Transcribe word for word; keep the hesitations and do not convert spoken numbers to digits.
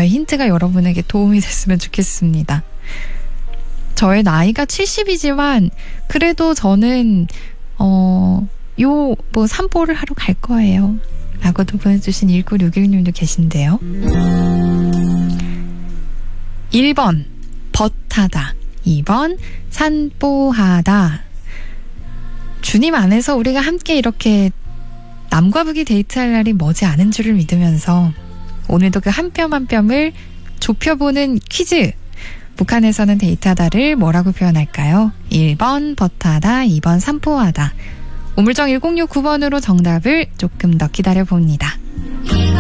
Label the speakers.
Speaker 1: 저의 힌트가 여러분에게 도움이 됐으면 좋겠습니다. 저의 나이가 칠십이지만 그래도 저는 어, 요 뭐 산보를 하러 갈 거예요 라고도 보내주신 일구육일 님도 계신데요. 일 번 벗하다, 이 번 산보하다. 주님 안에서 우리가 함께 이렇게 남과 북이 데이트할 날이 머지 않은 줄을 믿으면서 오늘도 그 한 뼘 한 뼘을 좁혀보는 퀴즈. 북한에서는 데이트하다를 뭐라고 표현할까요? 일 번 벗하다, 이 번 산보하다. 우물정 일공육구 번으로 정답을 조금 더 기다려봅니다.